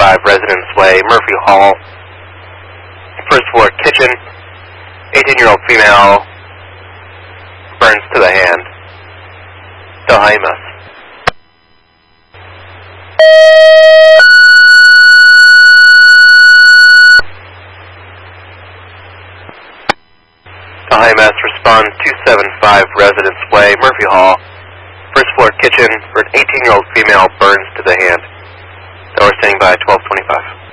Residence Way, Murphy Hall. First floor kitchen. 18-year-old female burns to the hand. Delhaimas. Delhaimas, respond 275 Residence Way, Murphy Hall. First floor kitchen for an 18-year-old female burns to the hand. Tower standing by 1225.